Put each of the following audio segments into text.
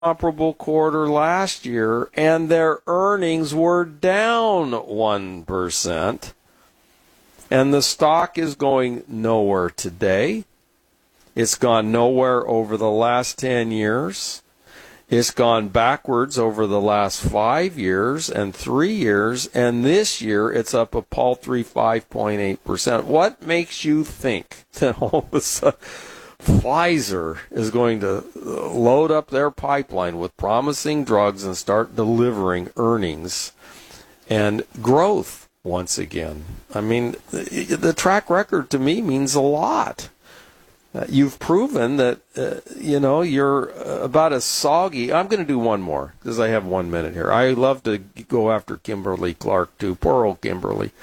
comparable quarter last year, and their earnings were down 1%. And the stock is going nowhere today. It's gone nowhere over the last 10 years. It's gone backwards over the last 5 years and 3 years. And this year, it's up a paltry 5.8%. What makes you think that all of a sudden Pfizer is going to load up their pipeline with promising drugs and start delivering earnings and growth once again? I mean, the track record to me means a lot. You've proven that, you're about as soggy. I'm going to do one more because I have 1 minute here. I love to go after Kimberly Clark, too. Poor old Kimberly.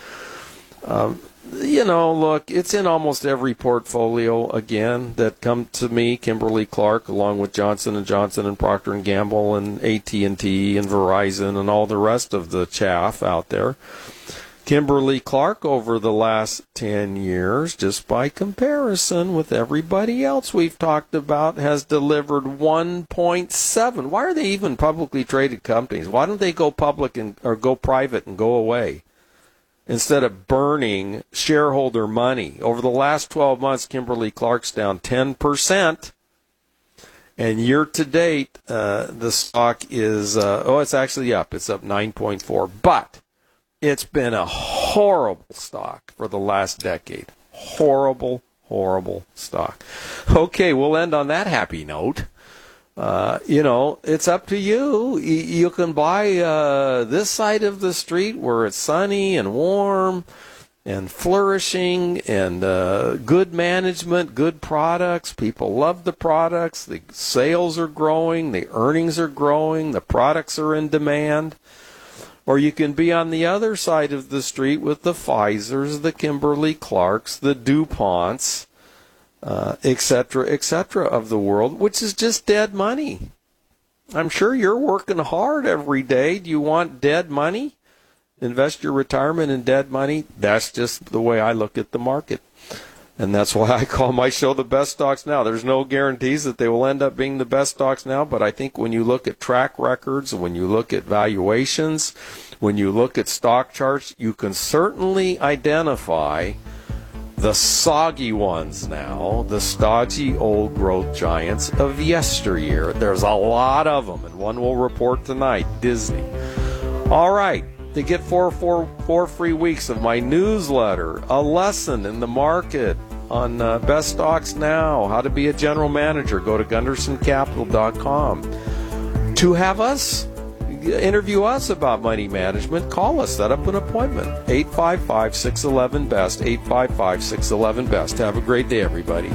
Look, it's in almost every portfolio, again, that come to me, Kimberly Clark, along with Johnson & Johnson and Procter & Gamble and AT&T and Verizon and all the rest of the chaff out there. Kimberly Clark over the last 10 years, just by comparison with everybody else we've talked about, has delivered 1.7. Why are they even publicly traded companies? Why don't they go public or go private and go away instead of burning shareholder money? Over the last 12 months, Kimberly Clark's down 10%. And year to date, the stock is, it's actually up. It's up 9.4. But it's been a horrible stock for the last decade. Horrible, horrible stock. Okay, we'll end on that happy note. It's up to you. You can buy this side of the street where it's sunny and warm and flourishing and good management, good products. People love the products. The sales are growing. The earnings are growing. The products are in demand. Or you can be on the other side of the street with the Pfizers, the Kimberly Clarks, the DuPonts, et cetera, of the world, which is just dead money. I'm sure you're working hard every day. Do you want dead money? Invest your retirement in dead money? That's just the way I look at the market. And that's why I call my show The Best Stocks Now. There's no guarantees that they will end up being the best stocks now, but I think when you look at track records, when you look at valuations, when you look at stock charts, you can certainly identify the soggy ones now, the stodgy old growth giants of yesteryear. There's a lot of them, and one will report tonight, Disney. All right. To get four free weeks of my newsletter, a lesson in the market on Best Stocks Now, how to be a general manager, go to GundersonCapital.com. To have us interview us about money management, call us, set up an appointment. 855-611-BEST, 855-611-BEST. Have a great day, everybody.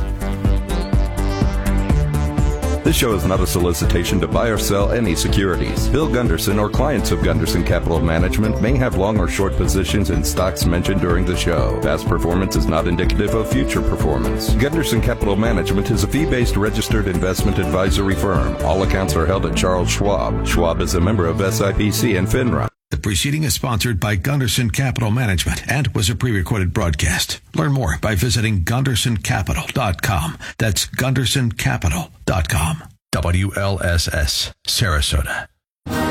This show is not a solicitation to buy or sell any securities. Bill Gunderson or clients of Gunderson Capital Management may have long or short positions in stocks mentioned during the show. Past performance is not indicative of future performance. Gunderson Capital Management is a fee-based registered investment advisory firm. All accounts are held at Charles Schwab. Schwab is a member of SIPC and FINRA. The preceding is sponsored by Gunderson Capital Management and was a pre-recorded broadcast. Learn more by visiting GundersonCapital.com. That's GundersonCapital.com. WLSS, Sarasota.